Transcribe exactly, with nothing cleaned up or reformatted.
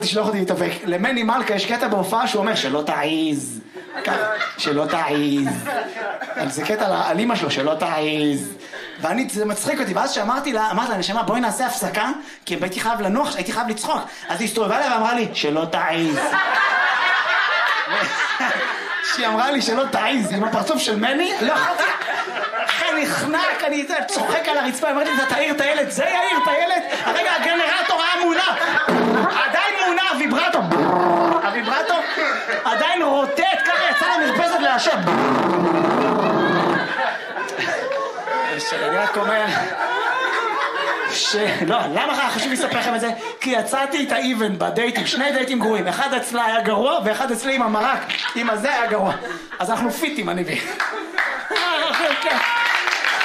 תשלוח אותי להתאבק. למני מלכה יש קטע בהופעה שהוא אומר שלא תעיז. שלא תעיז. זה קטע על אמא שלו, שלא תעיז. ואני, זה מצחיק אותי, ואז שאמרתי לה, אמרתי לה, נשמה, בואי נעשה הפסקה, כי הייתי חייב לנוח, הייתי חייב לצחוק. אז היא הסתובבה לה ואמרה לי, שלא תעיז. שהיא אמרה לי שלא תעיז, עם הפרצוף של מני, לא יכולתי. אחרי נחנק, אני צוחק על הרצפה, אמרתי, אתה תעיר את הילד, זה יעיר את הילד? הרגע הגנרטור היה מונע. עדיין מונע, הוויברטו. הוויברטו עדיין רוטט, ככה יצא למרפסת להשב. שאני רק אומר ש... לא, למה חשוב לספר לכם את זה? כי יצאתי את האיבן בדייטים, שני דייטים גרועים, אחד אצלה היה גרוע ואחד אצלי עם המרק, עם הזה היה גרוע. אז אנחנו פיטים, אני בי.